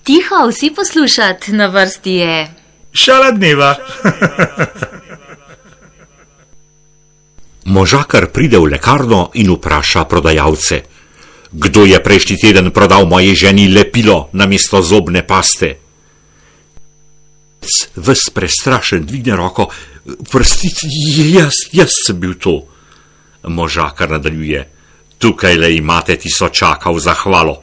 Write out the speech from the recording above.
Tiho, vsi poslušat, na vrsti je Šala dneva. Možakar pride v lekarno in vpraša prodajalce: Kdo je prejšnji teden prodal moji ženi lepilo namesto zobne paste? Ves prestrašen dvigne roko: Prostite, jaz sem bil to. Možakar nadaljuje: Tukaj le imate tisočaka v zahvalo.